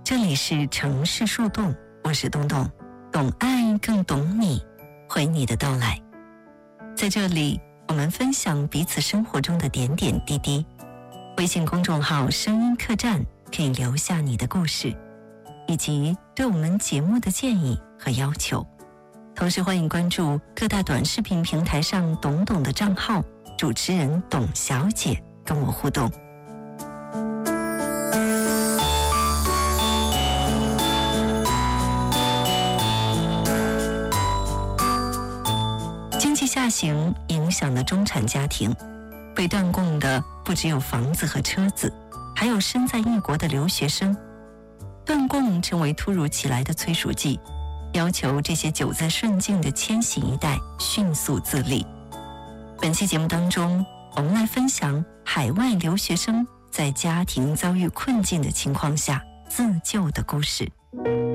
这里是城市树洞，我是东东，懂爱更懂你，欢迎你的到来。在这里，我们分享彼此生活中的点点滴滴。微信公众号声音客栈可以留下你的故事，以及对我们节目的建议和要求。同时欢迎关注各大短视频平台上懂懂的账号，主持人董小姐跟我互动。经济下行影响了中产家庭，被断供的不只有房子和车子，还有身在异国的留学生。断供成为突如其来的催熟剂，要求这些久在顺境的千禧一代迅速自立。本期节目当中，我们来分享海外留学生在家庭遭遇困境的情况下自救的故事。